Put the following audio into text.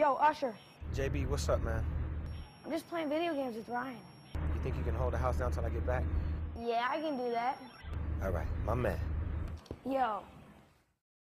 Yo, Usher. JB, what's up, man? I'm just playing video games with Ryan. You think you can hold the house down till I get back? Yeah, I can do that. All right, my man. Yo,